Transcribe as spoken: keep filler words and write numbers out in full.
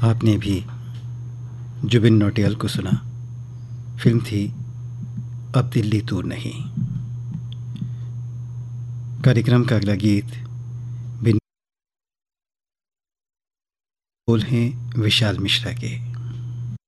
आपने भी जुबिन नौटियाल को सुना। फिल्म थी अब दिल्ली दूर नहीं। कार्यक्रम का अगला गीत बिन बोल हैं विशाल मिश्रा के।